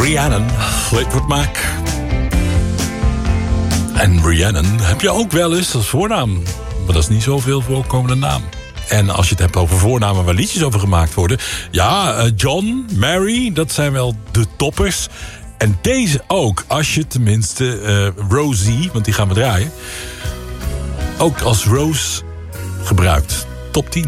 Rhiannon, Fleetwood Mac. En Rhiannon heb je ook wel eens als voornaam. Maar dat is niet zoveel voorkomende naam. En als je het hebt over voornamen waar liedjes over gemaakt worden. Ja, John, Mary, dat zijn wel de toppers. En deze ook, als je tenminste Rosie, want die gaan we draaien, ook als Rose gebruikt. Top 10.